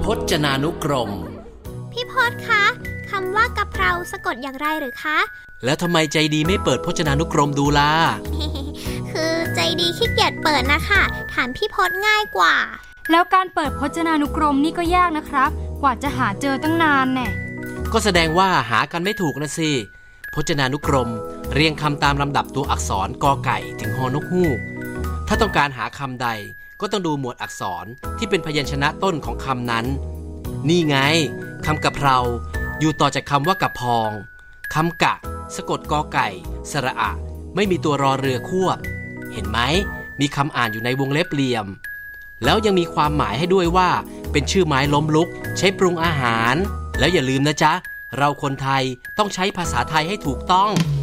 จนานุกรมพี่พจน์คะคำว่ากะเพราสะกดอย่างไรหรือคะแล้วทำไมใจดีไม่เปิดพจนานุกรมดูล่ะคือใจดีขี้เกียจเปิดนะคะถามพี่พจน์ง่ายกว่าแล้วการเปิดพจนานุกรมนี่ก็ยากนะครับกว่าจะหาเจอตั้งนานแน่ก็แสดงว่าหากันไม่ถูกนะสิพจนานุกรมเรียงคำตามลำดับตัวอักษรกอไก่ถึงฮอนกฮูกถ้าต้องการหาคำใดก็ต้องดูหมวดอักษรที่เป็นพยัญชนะต้นของคำนั้นนี่ไงคำกะเพราอยู่ต่อจากคำว่ากะพองคำกะสะกดกอไก่สระอะไม่มีตัวรอเรือควบเห็นไหมมีคำอ่านอยู่ในวงเล็บเหลี่ยมแล้วยังมีความหมายให้ด้วยว่าเป็นชื่อไม้ล้มลุกใช้ปรุงอาหารแล้วอย่าลืมนะจ๊ะเราคนไทยต้องใช้ภาษาไทยให้ถูกต้อง